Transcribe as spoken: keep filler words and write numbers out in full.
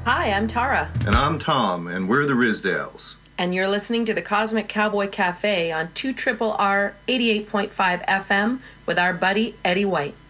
Hi, I'm Tara. And I'm Tom, and we're the Rizdales. And you're listening to the Cosmic Cowboy Cafe on two R R R eighty-eight point five F M with our buddy Eddie White.